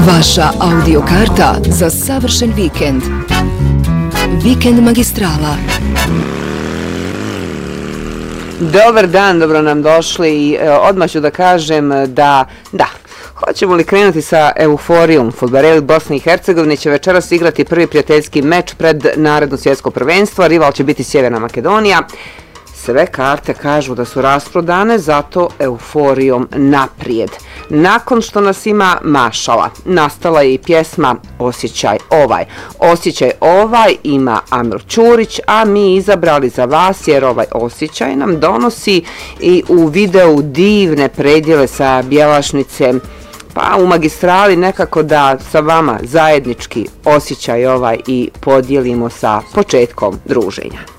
Vaša audio karta za savršen vikend. Vikend Magistrala. Dobar dan, dobro nam došli. Odmah ću da kažem da, hoćemo li krenuti sa euforijom? Fudbaleri Bosne i Hercegovine će večeras igrati prvi prijateljski meč pred naredno svjetsko prvenstvo. Rival će biti Sjeverna Makedonija. Sve karte kažu da su rasprodane, zato euforijom naprijed. Nakon što nas ima mašala, nastala je i pjesma Osjećaj ovaj. Osjećaj ovaj ima Amir Ćurić, a mi izabrali za vas jer ovaj osjećaj nam donosi i u videu divne predjele sa Bjelašnice, pa u Magistrali nekako da sa vama zajednički osjećaj ovaj i podijelimo sa početkom druženja.